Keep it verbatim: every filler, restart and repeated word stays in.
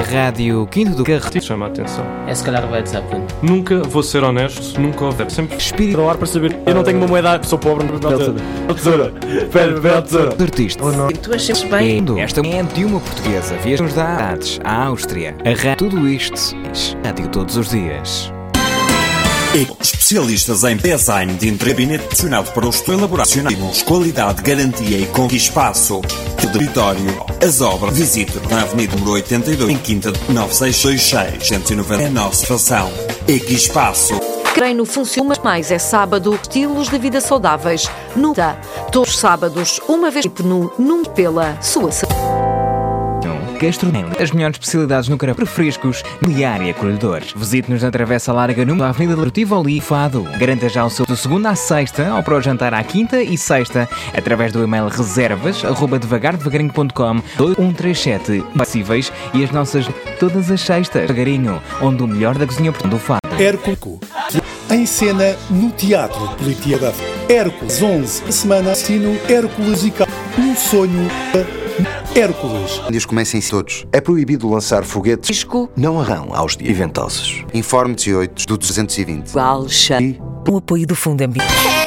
Rádio Quinto do Carro chama a atenção. É se calhar vai dizer Zeppelin. Nunca, vou ser honesto, nunca houve. Sempre Espírito para o ar para saber. Eu não tenho uma moeda, sou pobre, não tenho tesoura. Pera, tesoura. artista. Tu achas bem? Esta é de uma portuguesa. Viajamos da Artes à Áustria. A rádio, tudo isto. Rádio todos os dias. Especialistas em design de gabinete direcionado para os elaboracionados, qualidade, garantia e com espaço. Território, as obras, visite na Avenida número oitenta e dois, em Quinta, nove seis dois seis, cento e noventa. É nossa fação. Equipaço. Treino funciona mais é sábado, estilos de vida saudáveis. No T A, todos os sábados, uma vez no num pela sua saúde. Gastronomia. As melhores especialidades no carapé, frescos, miliar e acolhedores. Visite-nos na Travessa Larga, no Avenida do Tivoli, Fado. Garanta já o seu de segunda à sexta, ou para o jantar à quinta e sexta, através do e-mail reservas, arroba devagar devagarinho ponto com, dois um três sete, passíveis e as nossas todas as sextas. Devagarinho, onde o melhor da cozinha do Fado. Hércules. Em cena no Teatro Politeia. Hércules onze, semana ensino Hércules e Cal. Um sonho. Hércules. Dias comecem todos. É proibido lançar foguetes. Disco. Não arrão aos dias. E ventosos. Informe dezoito do duzentos e vinte. Alxa. E... O apoio do Fundo Ambiental.